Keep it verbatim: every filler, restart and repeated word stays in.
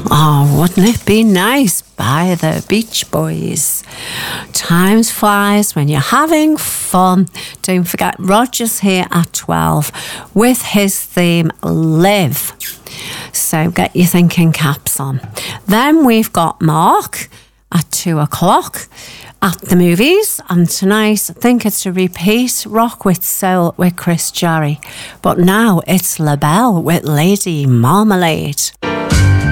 Oh, wouldn't it be nice? By the Beach Boys. Times flies when you're having fun. Don't forget, Roger's here at twelve with his theme, Live. So get your thinking caps on. Then we've got Mark at two o'clock at the movies. And tonight, I think it's a repeat, Rock with Soul with Chris Jarry. But now it's LaBelle with Lady Marmalade.